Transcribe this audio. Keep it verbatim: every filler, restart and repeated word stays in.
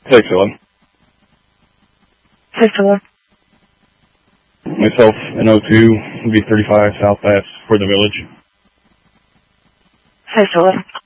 Six eleven. Six eleven. Myself and O two would be thirty-five South Pass for the village. Six eleven.